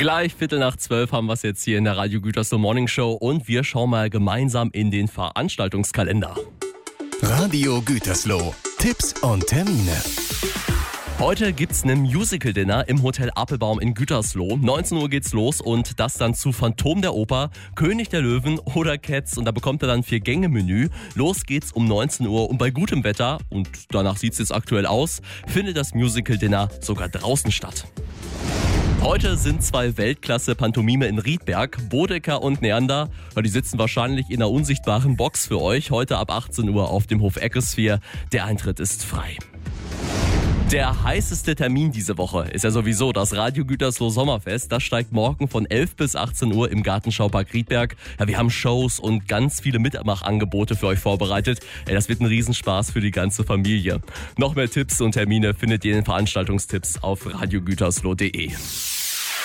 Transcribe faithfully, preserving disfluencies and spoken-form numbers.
Gleich Viertel nach zwölf haben wir es jetzt hier in der Radio Gütersloh Morning Show und wir schauen mal gemeinsam in den Veranstaltungskalender. Radio Gütersloh. Tipps und Termine. Heute gibt's ein Musical-Dinner im Hotel Appelbaum in Gütersloh. neunzehn Uhr geht's los und das dann zu Phantom der Oper, König der Löwen oder Cats. Und da bekommt ihr dann vier Gänge-Menü. Los geht's um neunzehn Uhr und bei gutem Wetter, und danach sieht's jetzt aktuell aus, findet das Musical-Dinner sogar draußen statt. Heute sind zwei Weltklasse-Pantomime in Riedberg, Bodecker und Neander. Die sitzen wahrscheinlich in einer unsichtbaren Box für euch. Heute ab achtzehn Uhr auf dem Hof Eckersphäre. Der Eintritt ist frei. Der heißeste Termin diese Woche ist ja sowieso das Radio Gütersloh Sommerfest. Das steigt morgen von elf bis achtzehn Uhr im Gartenschaupark Riedberg. Ja, wir haben Shows und ganz viele Mitmachangebote für euch vorbereitet. Ja, das wird ein Riesenspaß für die ganze Familie. Noch mehr Tipps und Termine findet ihr in den Veranstaltungstipps auf radiogütersloh punkt de.